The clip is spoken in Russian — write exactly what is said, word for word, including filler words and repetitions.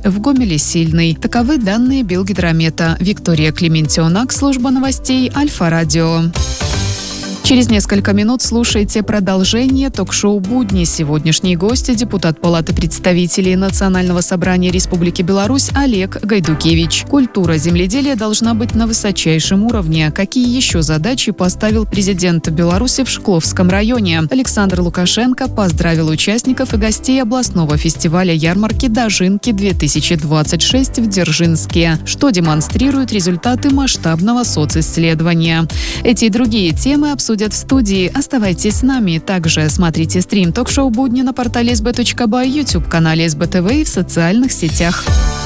в Гомеле сильный. Таковы данные Белгидромета. Виктория Клементионак, служба новостей Альфа-Радио. Через несколько минут слушайте продолжение ток-шоу «Будни». Сегодняшний гость – депутат Палаты представителей Национального собрания Республики Беларусь Олег Гайдукевич. Культура земледелия должна быть на высочайшем уровне. Какие еще задачи поставил президент Беларуси в Шкловском районе? Александр Лукашенко поздравил участников и гостей областного фестиваля ярмарки «Дожинки-две тысячи двадцать шесть» в Дзержинске, что демонстрирует результаты масштабного социсследования. Эти и другие темы обсудим в студии. Оставайтесь с нами. Также смотрите стрим ток-шоу «Будни» на портале эс бэ точка бай, YouTube-канале эс бэ тэ вэ и в социальных сетях.